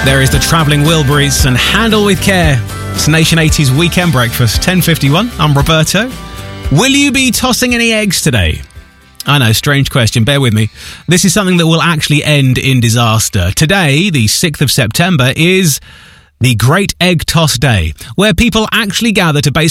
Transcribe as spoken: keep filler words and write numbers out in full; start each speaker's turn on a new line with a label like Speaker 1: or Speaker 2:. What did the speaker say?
Speaker 1: There is the Travelling Wilburys and Handle With Care. It's Nation eighties Weekend Breakfast, ten fifty-one. I'm Roberto. Will you be tossing any eggs today? I know, strange question, bear with me. This is something that will actually end in disaster. Today, the sixth of September, is the Great Egg Toss Day, where people actually gather to basically